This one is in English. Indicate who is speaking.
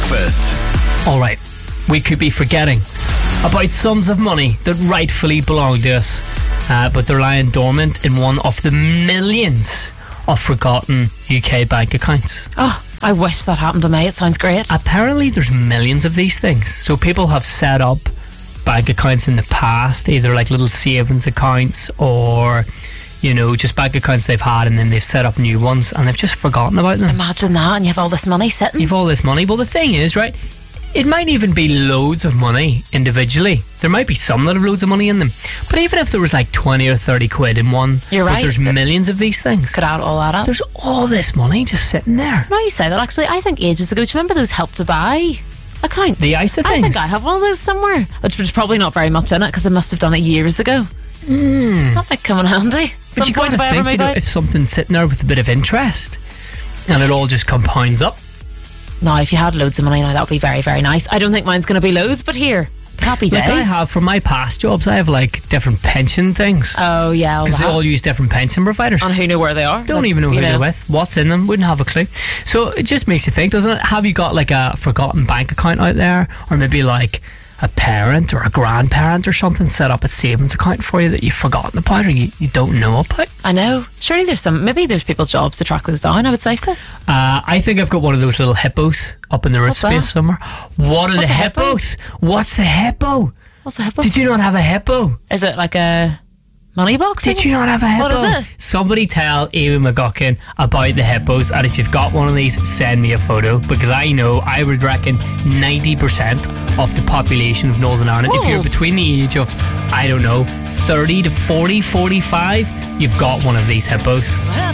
Speaker 1: breakfast.
Speaker 2: All right, we could be forgetting about sums of money that rightfully belong to us, but they're lying dormant in one of the millions of forgotten UK bank accounts.
Speaker 3: Oh, I wish that happened to me. It sounds great.
Speaker 2: Apparently there's millions of these things. So people have set up bank accounts in the past, either like little savings accounts or, you know, just bank accounts they've had, and then they've set up new ones and they've just forgotten about them.
Speaker 3: Imagine that, and you have all this money sitting.
Speaker 2: You've all this money. Well, the thing is, right, it might even be loads of money individually. There might be some that have loads of money in them. But even if there was like 20 or 30 quid in one,
Speaker 3: you're right,
Speaker 2: but there's millions of these things.
Speaker 3: Could add all that up.
Speaker 2: There's all this money just sitting there.
Speaker 3: Now you say that, actually, I think ages ago, do you remember those Help to Buy accounts?
Speaker 2: The ISA things?
Speaker 3: I think I have one of those somewhere. There's probably not very much in it because I must have done it years ago. That might come in handy.
Speaker 2: But you got to think, you know, if something's sitting there with a bit of interest and it all just compounds up.
Speaker 3: Now, if you had loads of money now, that would be very, very nice. I don't think mine's going to be loads, but here, happy days.
Speaker 2: Like I have, from my past jobs, I have like different pension things.
Speaker 3: Oh, yeah.
Speaker 2: Because they all use different pension providers.
Speaker 3: And who know where they are.
Speaker 2: Don't even know who they're with, what's in them, wouldn't have a clue. So it just makes you think, doesn't it? Have you got like a forgotten bank account out there? Or maybe like a parent or a grandparent or something set up a savings account for you that you've forgotten about or you don't know about?
Speaker 3: I know. Surely maybe there's people's jobs to track those down, I would say so.
Speaker 2: I think I've got one of those little hippos up in the roof space somewhere. What's the hippos? What's the hippo?
Speaker 3: What's a hippo?
Speaker 2: Did you not have a hippo?
Speaker 3: Is it like a money box?
Speaker 2: Did you not have a hippo?
Speaker 3: What is it?
Speaker 2: Somebody tell Amy McGuckin about the hippos, and if you've got one of these, send me a photo, because I would reckon 90% of the population of Northern Ireland, if you're between the age of, I don't know, 30 to 40, 45, you've got one of these hippos.